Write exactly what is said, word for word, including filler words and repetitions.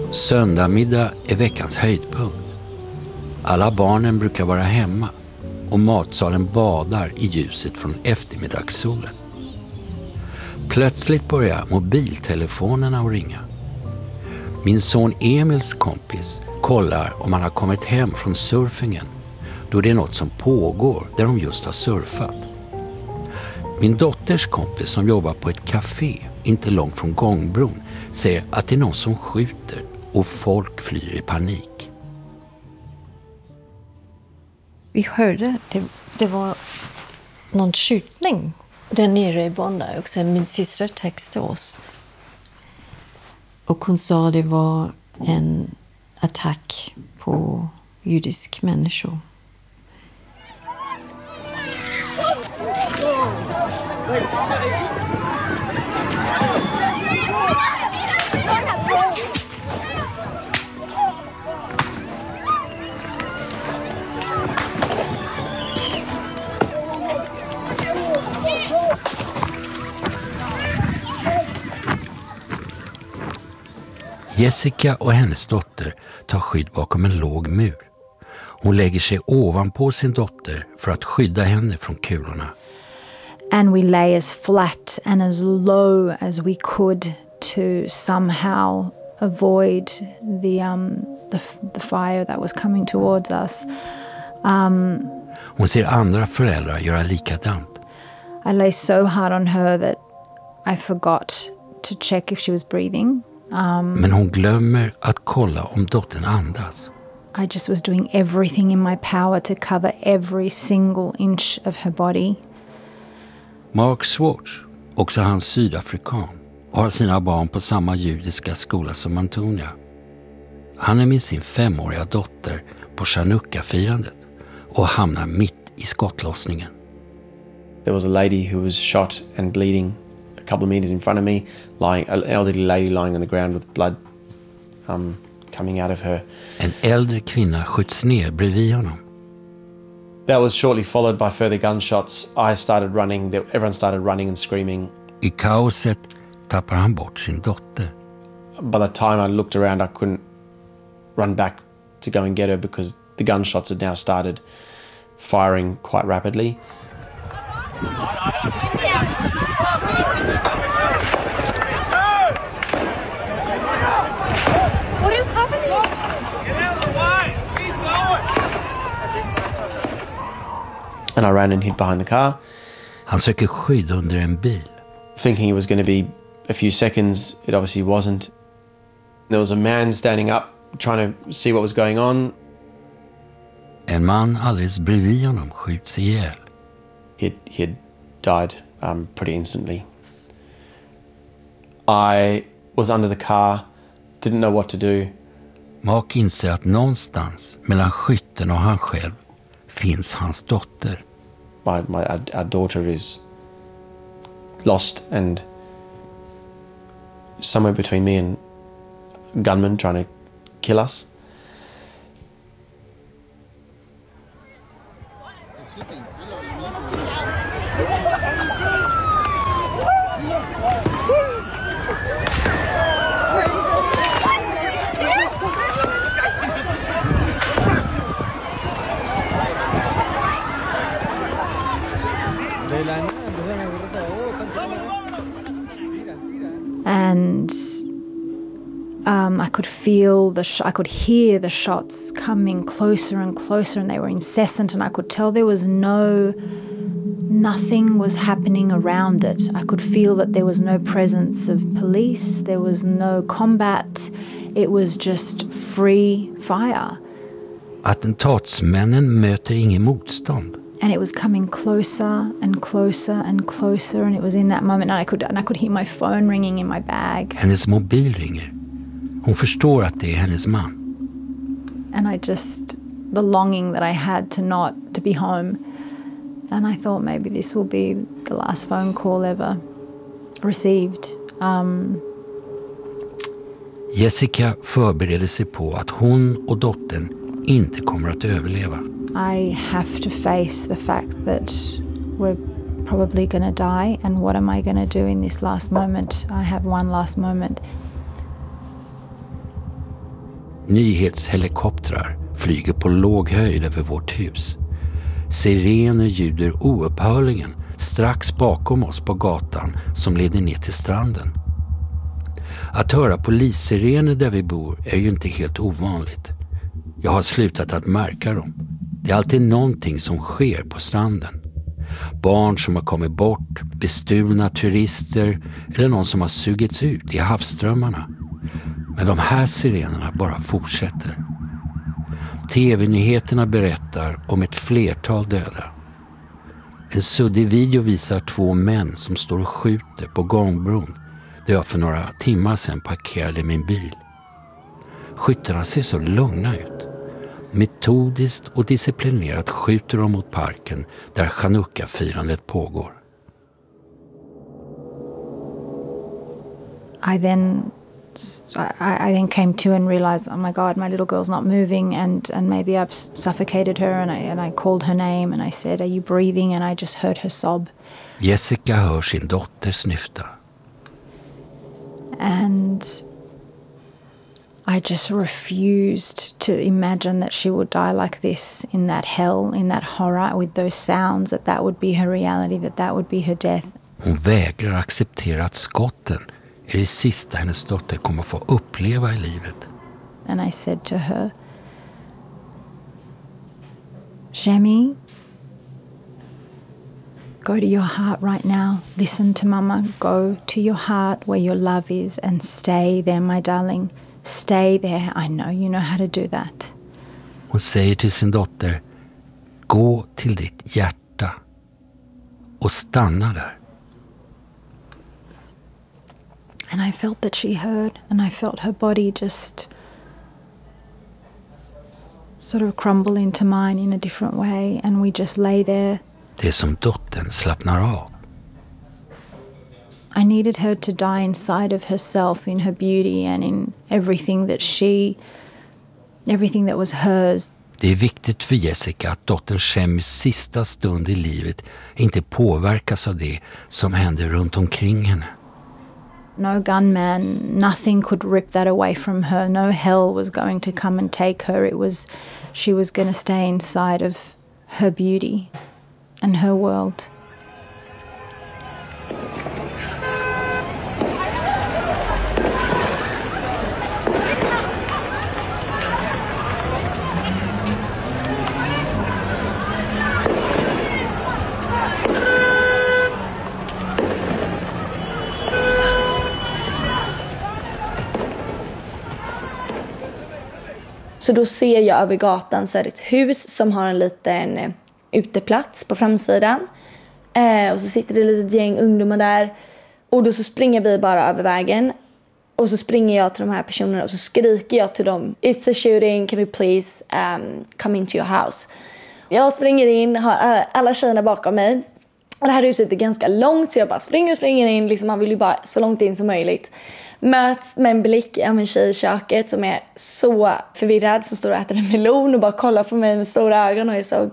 Söndagmiddag är veckans höjdpunkt. Alla barnen brukar vara hemma och matsalen badar i ljuset från eftermiddagssolen. Plötsligt börjar mobiltelefonerna att ringa. Min son Emils kompis kollar om han har kommit hem från surfingen, då det är något som pågår där de just har surfat. Min dotters kompis som jobbar på ett café inte långt från gångbron säger att det är någon som skjuter och folk flyr i panik. Vi hörde det, det var någon skjutning där nere i Bondi, och sen min syster textade oss. Och hon sa det var en attack på judisk människor. Jessica och hennes dotter tar skydd bakom en låg mur. Hon lägger sig ovanpå sin dotter för att skydda henne från kulorna. And we lay as flat and as low as we could to somehow avoid the um the, the fire that was coming towards us. Um, Hon ser andra föräldrar göra likadant. I lay so hard on her that I forgot to check if she was breathing. Um, Men hon glömmer att kolla om dottern andas. I just was doing everything in my power to cover every single inch of her body. Mark Swartz, också han sydafrikan, har sina barn på samma judiska skola som Antonia. Han är med sin femåriga dotter på Chanukka-firandet och hamnar mitt i skottlossningen. There was a lady who was shot and bleeding a couple of meters in front of me, lying, an elderly lady lying on the ground with blood um, coming out of her. En äldre kvinna skjuts ner bredvid honom. That was shortly followed by further gunshots. I started running. Everyone started running and screaming. I kaoset tappar han bort sin dotter. By the time I looked around, I couldn't run back to go and get her because the gunshots had now started firing quite rapidly. What is happening? Get out of the way! Keep going! And I ran and hid behind the car. Han söker skydd under en bil. Thinking it was going to be a few seconds, it obviously wasn't. There was a man standing up trying to see what was going on. En man alldeles bredvid honom skjuts ihjäl. He he had died um, pretty instantly. I was under the car, didn't know what to do. Mark inser att någonstans mellan skytten och han själv finns hans dotter. My, my our, our daughter is lost, and somewhere between me and gunmen trying to kill us. And um, I could feel the sh- I could hear the shots coming closer and closer, and they were incessant, and I could tell there was no nothing was happening around it. I could feel that there was no presence of police, there was no combat, it was just free fire. Attentatsmännen möter ingen motstånd. And it was coming closer and closer and closer, and it was in that moment, and I could and I could hear my phone ringing in my bag. Hennes mobil ringer. Hon förstår att det är hennes man. And I just, the longing that I had to not, to be home. And I thought maybe this will be the last phone call ever received. Um, Jessica förbereder sig på att hon och dottern inte kommer att överleva. I have to face the fact that we're probably going to die, and what am I going to do in this last moment? I have one last moment. Nyhetshelikoptrar flyger på låg höjd över vårt hus. Sirener ljuder oupphörligen strax bakom oss på gatan som leder ner till stranden. Att höra polissirener där vi bor är ju inte helt ovanligt. Jag har slutat att märka dem. Det är alltid någonting som sker på stranden. Barn som har kommit bort, bestulna turister eller någon som har sugits ut i havsströmmarna. Men de här sirenerna bara fortsätter. T V-nyheterna berättar om ett flertal döda. En suddig video visar två män som står och skjuter på gångbron där jag för några timmar sedan parkerade min bil. Skyttarna ser så lugna ut. Metodiskt och disciplinerat skjuter de mot parken där Chanukka-firandet pågår. I then, I, I then came to and realized, oh my God, my little girl's not moving, and, and maybe I've suffocated her, and I, and I called her name and I said, are you breathing? And I just heard her sob. Jessica hör sin dotter snyfta. And I just refused to imagine that she would die like this, in that hell, in that horror, with those sounds, that that would be her reality, that that would be her death. Hon vägrar acceptera att skotten är det sista hennes dotter kommer få uppleva i livet. And I said to her, Jamie, go to your heart right now. Listen to Mama. Go to your heart where your love is and stay there, my darling. Stay there. I know you know how to do that. Hon säger till sin dotter, gå till ditt hjärta och stanna där. And I felt that she heard, and I felt her body just sort of crumble into mine in a different way, and we just lay there. Det är som dottern slappnar av. I needed her to die inside of herself, in her beauty and in everything that she, everything that was hers. Det är viktigt för Jessica att dottern Shemis sista stund i livet inte påverkas av det som händer runt omkring henne. No gunman, nothing could rip that away from her. No hell was going to come and take her. It was, she was going to stay inside of her beauty and her world. Så då ser jag över gatan så är det ett hus som har en liten uteplats på framsidan. Eh, och så sitter det ett litet gäng ungdomar där. Och då så springer vi bara över vägen. Och så springer jag till de här personerna och så skriker jag till dem. It's a shooting, can we please um, come into your house? Jag springer in, har alla tjejerna bakom mig. Och det här huset är ganska långt så jag bara springer och springer in. Liksom, man vill ju bara så långt in som möjligt. Möts med en blick av en tjej i köket som är så förvirrad. Som står och äter en melon och bara kollar på mig med stora ögon och är så